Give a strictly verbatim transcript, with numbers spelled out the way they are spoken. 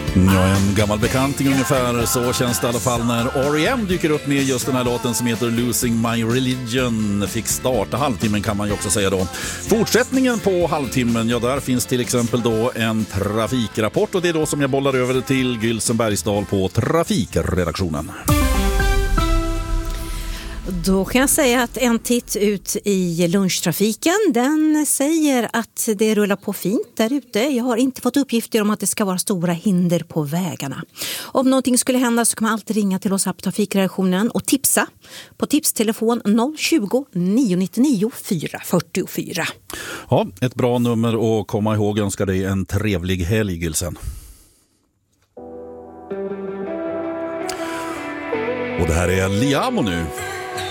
Ja, en gammal bekanting ungefär. Så känns det i alla fall när R E M dyker upp med just den här låten som heter Losing My Religion. Fick starta halvtimmen kan man ju också säga då. Fortsättningen på halvtimmen, ja där finns till exempel då en trafikrapport. Och det är då som jag bollar över till Gylsen Bergsdal på trafikredaktionen. Då kan jag säga att en titt ut i lunchtrafiken, den säger att det rullar på fint där ute. Jag har inte fått uppgifter om att det ska vara stora hinder på vägarna. Om någonting skulle hända så kan man alltid ringa till oss här på trafikredaktionen och tipsa på tipstelefon noll tjugo, nio nio nio, fyra fyra fyra. Ja, ett bra nummer att komma ihåg. Önskar dig en trevlig helg, Gylsen. Och det här är Liamo nu.